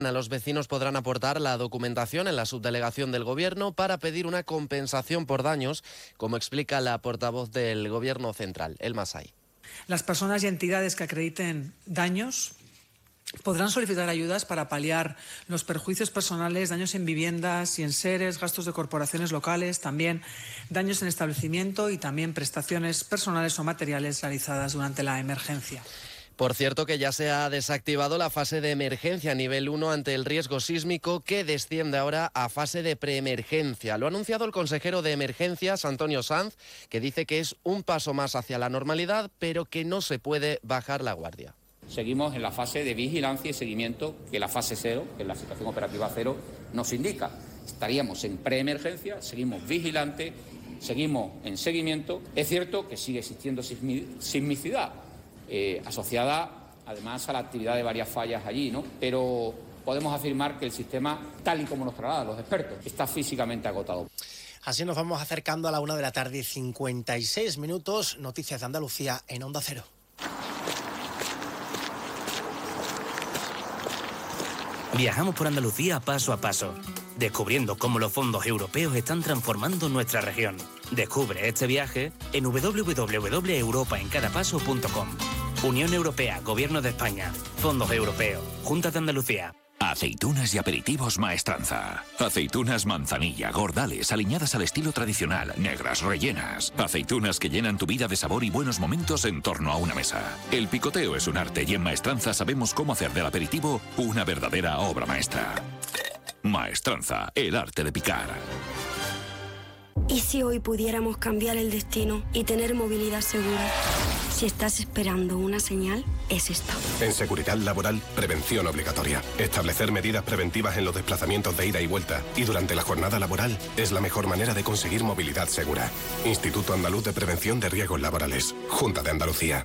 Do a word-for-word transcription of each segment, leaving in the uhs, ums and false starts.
Los vecinos podrán aportar la documentación en la subdelegación del Gobierno para pedir una compensación por daños, como explica la portavoz del Gobierno central, Elma Say. Las personas y entidades que acrediten daños podrán solicitar ayudas para paliar los perjuicios personales, daños en viviendas y en seres, gastos de corporaciones locales, también daños en establecimiento y también prestaciones personales o materiales realizadas durante la emergencia. Por cierto, que ya se ha desactivado la fase de emergencia nivel uno ante el riesgo sísmico, que desciende ahora a fase de preemergencia. Lo ha anunciado el consejero de Emergencias, Antonio Sanz, que dice que es un paso más hacia la normalidad, pero que no se puede bajar la guardia. Seguimos en la fase de vigilancia y seguimiento que la fase cero, que es la situación operativa cero, nos indica. Estaríamos en preemergencia, seguimos vigilantes, seguimos en seguimiento. Es cierto que sigue existiendo sismicidad, Eh, asociada además a la actividad de varias fallas allí, ¿no? Pero podemos afirmar que el sistema, tal y como nos trasladan los expertos, está físicamente agotado. Así nos vamos acercando a la una de la tarde, cincuenta y seis minutos. Noticias de Andalucía en Onda Cero. Viajamos por Andalucía paso a paso, descubriendo cómo los fondos europeos están transformando nuestra región. Descubre este viaje en doble u doble u doble u punto europa en cada paso punto com. Unión Europea, Gobierno de España, Fondos Europeos, Junta de Andalucía. Aceitunas y aperitivos Maestranza. Aceitunas manzanilla, gordales, aliñadas al estilo tradicional, negras, rellenas. Aceitunas que llenan tu vida de sabor y buenos momentos en torno a una mesa. El picoteo es un arte y en Maestranza sabemos cómo hacer del aperitivo una verdadera obra maestra. Maestranza, el arte de picar. ¿Y si hoy pudiéramos cambiar el destino y tener movilidad segura? Si estás esperando una señal, es esta. En seguridad laboral, prevención obligatoria. Establecer medidas preventivas en los desplazamientos de ida y vuelta y durante la jornada laboral es la mejor manera de conseguir movilidad segura. Instituto Andaluz de Prevención de Riesgos Laborales. Junta de Andalucía.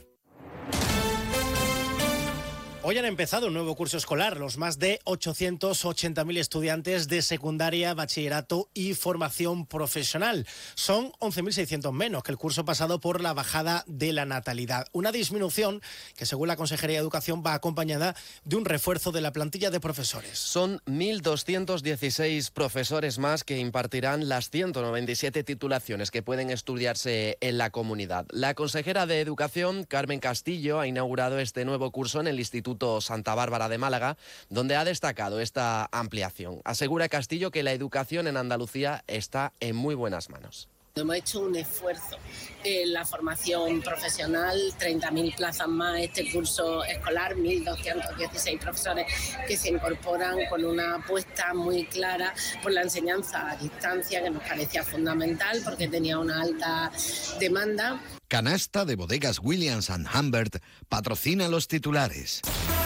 Hoy han empezado un nuevo curso escolar los más de ochocientos ochenta mil estudiantes de secundaria, bachillerato y formación profesional. Son once mil seiscientos menos que el curso pasado por la bajada de la natalidad. Una disminución que, según la Consejería de Educación, va acompañada de un refuerzo de la plantilla de profesores. Son mil doscientos dieciséis profesores más que impartirán las ciento noventa y siete titulaciones que pueden estudiarse en la comunidad. La consejera de Educación, Carmen Castillo, ha inaugurado este nuevo curso en el Instituto Santa Bárbara de Málaga, donde ha destacado esta ampliación. Asegura Castillo que la educación en Andalucía está en muy buenas manos. Hemos hecho un esfuerzo en la formación profesional, treinta mil plazas más este curso escolar, mil doscientos dieciséis profesores que se incorporan con una apuesta muy clara por la enseñanza a distancia, que nos parecía fundamental porque tenía una alta demanda. Canasta de Bodegas Williams and Humbert patrocina los titulares.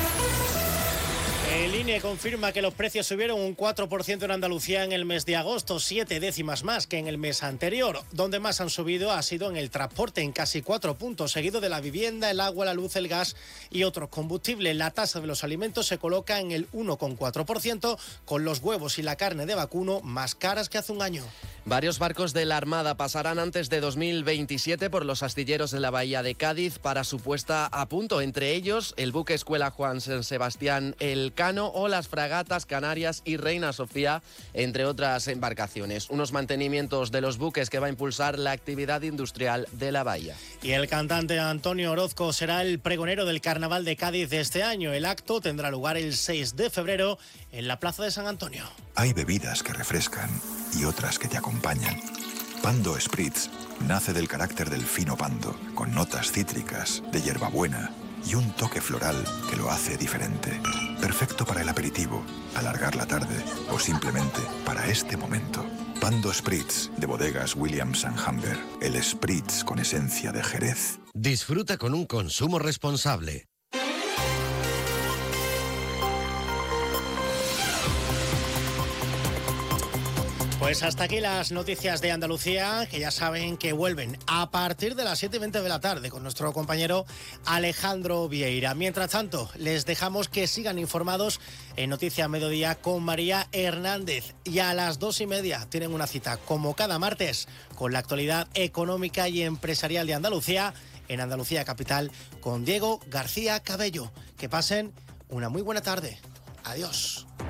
El I N E confirma que los precios subieron un cuatro por ciento en Andalucía en el mes de agosto, siete décimas más que en el mes anterior. Donde más han subido ha sido en el transporte, en casi cuatro puntos, seguido de la vivienda, el agua, la luz, el gas y otros combustibles. La tasa de los alimentos se coloca en el uno coma cuatro por ciento, con los huevos y la carne de vacuno más caras que hace un año. Varios barcos de la Armada pasarán antes de dos mil veintisiete por los astilleros de la Bahía de Cádiz para su puesta a punto. Entre ellos, el buque Escuela Juan San Sebastián Elcano o las fragatas Canarias y Reina Sofía, entre otras embarcaciones. Unos mantenimientos de los buques que va a impulsar la actividad industrial de la bahía. Y el cantante Antonio Orozco será el pregonero del Carnaval de Cádiz de este año. El acto tendrá lugar el seis de febrero en la Plaza de San Antonio. Hay bebidas que refrescan y otras que te acompañan. Pando Spritz nace del carácter del fino pando, con notas cítricas, de hierbabuena y un toque floral que lo hace diferente. Perfecto para el aperitivo, alargar la tarde o simplemente para este momento. Pando Spritz, de Bodegas Williams and Humbert. El Spritz con esencia de Jerez. Disfruta con un consumo responsable. Pues hasta aquí las noticias de Andalucía, que ya saben que vuelven a partir de las siete y veinte de la tarde con nuestro compañero Alejandro Vieira. Mientras tanto, les dejamos que sigan informados en Noticias Mediodía con María Hernández. Y a las dos y media tienen una cita, como cada martes, con la actualidad económica y empresarial de Andalucía, en Andalucía Capital, con Diego García Cabello. Que pasen una muy buena tarde. Adiós.